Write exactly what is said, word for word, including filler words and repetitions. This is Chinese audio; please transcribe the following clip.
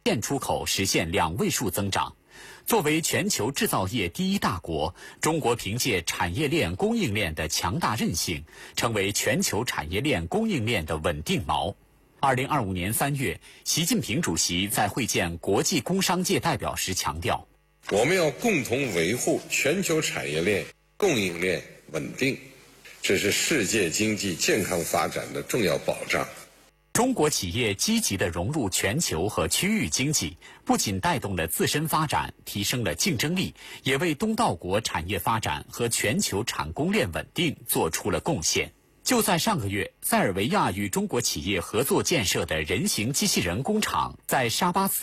电出口实现两位数增长。作为全球制造业第一大国，中国凭借产业链供应链的强大韧性，成为全球产业链供应链的稳定锚。二零二五年三月，习近平主席在会见国际工商界代表时强调， 我们要共同维护全球产业链供应链稳定，这是世界经济健康发展的重要保障。 中国企业积极地融入全球和区域经济，不仅带动了自身发展，提升了竞争力，也为东道国产业发展和全球产供链稳定做出了贡献。就在上个月，塞尔维亚与中国企业合作建设的人形机器人工厂在沙巴斯